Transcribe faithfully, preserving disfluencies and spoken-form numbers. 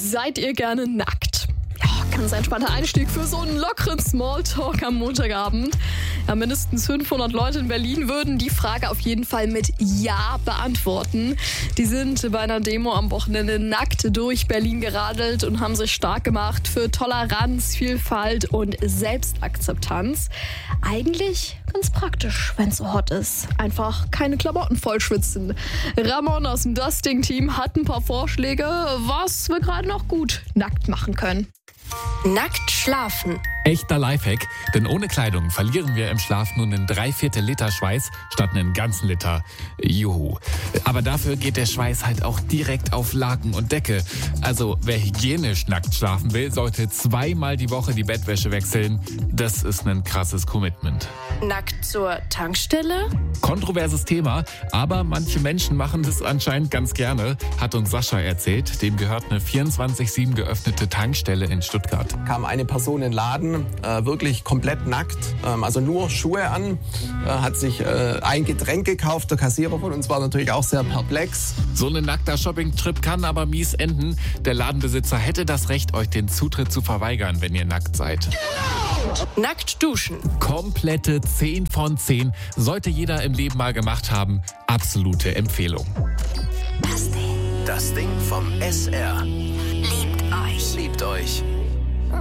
Seid ihr gerne nackt? Ja, ganz entspannter Einstieg für so einen lockeren Smalltalk am Montagabend. Ja, mindestens fünfhundert Leute in Berlin würden die Frage auf jeden Fall mit Ja beantworten. Die sind bei einer Demo am Wochenende nackt durch Berlin geradelt und haben sich stark gemacht für Toleranz, Vielfalt und Selbstakzeptanz. Eigentlich ganz praktisch, wenn es so hot ist. Einfach keine Klamotten vollschwitzen. Ramon aus dem Dusting-Team hat ein paar Vorschläge, was wir gerade noch gut nackt machen können. Nackt schlafen. Echter Lifehack, denn ohne Kleidung verlieren wir im Schlaf nun einen Dreiviertel Liter Schweiß statt einen ganzen Liter. Juhu. Aber dafür geht der Schweiß halt auch direkt auf Laken und Decke. Also wer hygienisch nackt schlafen will, sollte zweimal die Woche die Bettwäsche wechseln. Das ist ein krasses Commitment. Nackt zur Tankstelle? Kontroverses Thema, aber manche Menschen machen das anscheinend ganz gerne, hat uns Sascha erzählt. Dem gehört eine vierundzwanzig sieben geöffnete Tankstelle in Stuttgart. Kam eine Person in den Laden, äh, wirklich komplett nackt, ähm, also nur Schuhe an, äh, hat sich äh, ein Getränk gekauft. Der Kassierer von uns war natürlich auch sehr perplex. So ein nackter Shopping-Trip kann aber mies enden. Der Ladenbesitzer hätte das Recht, euch den Zutritt zu verweigern, wenn ihr nackt seid. Nackt duschen. Komplette zehn von zehn. Sollte jeder im Leben mal gemacht haben. Absolute Empfehlung. Das Ding. Das Ding vom S R. Liebt euch. Liebt euch.